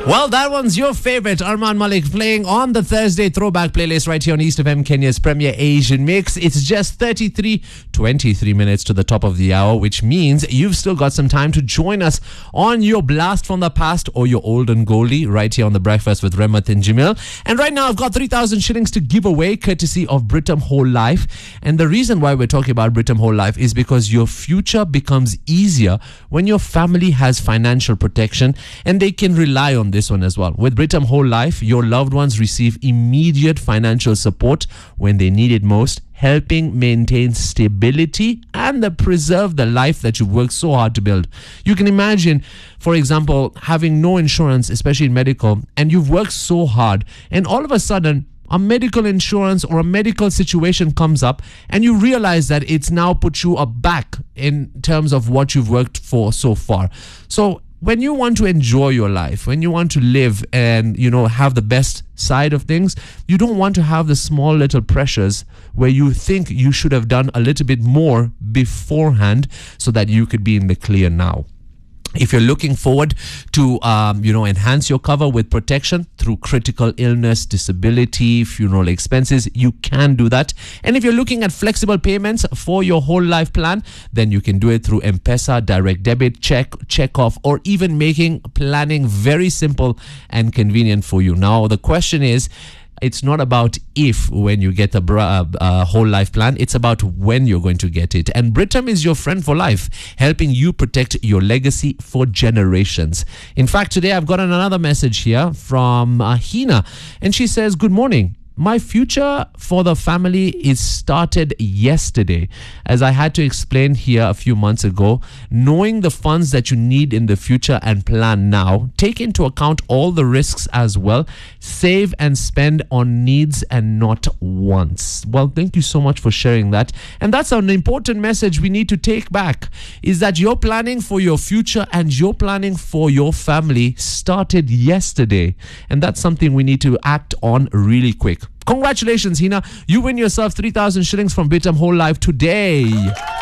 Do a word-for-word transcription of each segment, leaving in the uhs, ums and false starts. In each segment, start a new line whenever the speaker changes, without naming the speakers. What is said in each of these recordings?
Well, that one's your favorite, Armaan Malik, playing on the Thursday Throwback playlist right here on East F M, Kenya's premier Asian mix. It's just thirty-three, twenty-three minutes to the top of the hour, which means you've still got some time to join us on your blast from the past or your olden goldie right here on The Breakfast with Remath and Jamil. And right now, I've got three thousand shillings to give away courtesy of Britam Whole Life. And the reason why we're talking about Britam Whole Life is because your future becomes easier when your family has financial protection, and they can rely on this one as well. With Britam Whole Life, your loved ones receive immediate financial support when they need it most, helping maintain stability and the preserve the life that you've worked so hard to build. You can imagine, for example, having no insurance, especially in medical, and you've worked so hard, and all of a sudden a medical insurance or a medical situation comes up and you realize that it's now put you aback in terms of what you've worked for so far. So when you want to enjoy your life, when you want to live and, you know, have the best side of things, you don't want to have the small little pressures where you think you should have done a little bit more beforehand so that you could be in the clear now. If you're looking forward to, um, you know, enhance your cover with protection through critical illness, disability, funeral expenses, you can do that. And if you're looking at flexible payments for your whole life plan, then you can do it through M-Pesa, direct debit, check, check off, or even making planning very simple and convenient for you. Now, the question is, it's not about if when you get a uh, uh, whole life plan, it's about when you're going to get it. And Britam is your friend for life, helping you protect your legacy for generations. In fact, today I've got another message here from uh, Hina, and she says, good morning. My future for the family is started yesterday. As I had to explain here a few months ago, knowing the funds that you need in the future and plan now, take into account all the risks as well. Save and spend on needs and not wants. Well, thank you so much for sharing that. And that's an important message we need to take back, is that your planning for your future and your planning for your family started yesterday. And that's something we need to act on really quick. Congratulations, Hina. You win yourself three thousand shillings from Britam Whole Life today.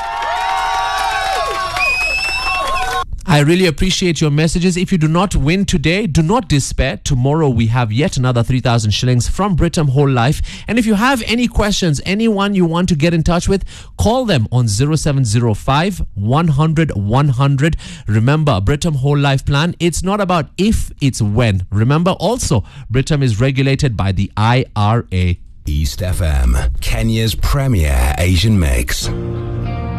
I really appreciate your messages. If you do not win today, do not despair. Tomorrow we have yet another three thousand shillings from Britam Whole Life. And if you have any questions, anyone you want to get in touch with, call them on zero seven zero five, one hundred, one hundred. Remember, Britam Whole Life plan, it's not about if, it's when. Remember also, Britam is regulated by the I R A.
East F M, Kenya's premier Asian mix.